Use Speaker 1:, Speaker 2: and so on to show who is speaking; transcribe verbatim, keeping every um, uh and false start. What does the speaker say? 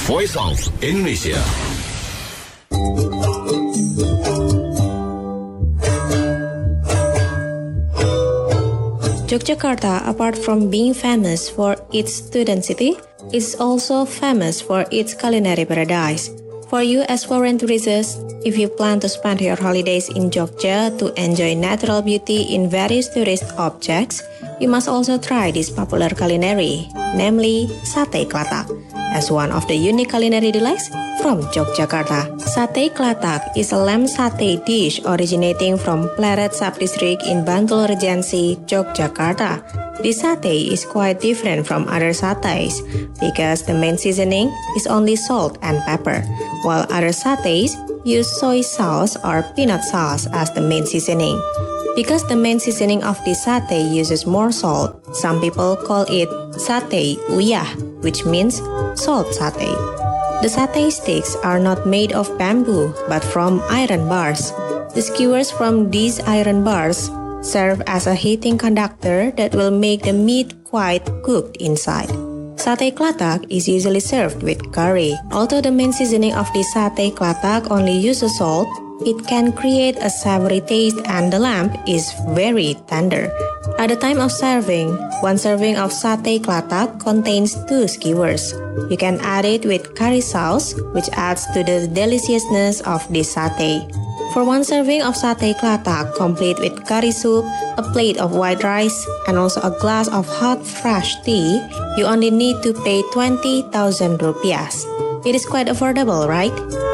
Speaker 1: Voice of Indonesia.
Speaker 2: Yogyakarta, apart from being famous for its student city, is also famous for its culinary paradise. For you as foreign tourists, if you plan to spend your holidays in Jogja to enjoy natural beauty in various tourist objects, you must also try this popular culinary, namely Sate Klatak, as one of the unique culinary delights from Yogyakarta. Sate Klatak is a lamb satay dish originating from Pleret Subdistrict in Bantul Regency, Yogyakarta. This satay is quite different from other satays because the main seasoning is only salt and pepper, while other satays use soy sauce or peanut sauce as the main seasoning. Because the main seasoning of this satay uses more salt, some people call it satay uyah, which means salt satay. The satay sticks are not made of bamboo, but from iron bars. The skewers from these iron bars serve as a heating conductor that will make the meat quite cooked inside. Sate Klatak is usually served with curry. Although the main seasoning of the Sate Klatak only uses salt, it can create a savory taste and the lamb is very tender. At the time of serving, one serving of Sate Klatak contains two skewers. You can add it with curry sauce, which adds to the deliciousness of this satay. For one serving of Sate Klatak, complete with curry soup, a plate of white rice, and also a glass of hot fresh tea, you only need to pay twenty thousand rupiahs. It is quite affordable, right?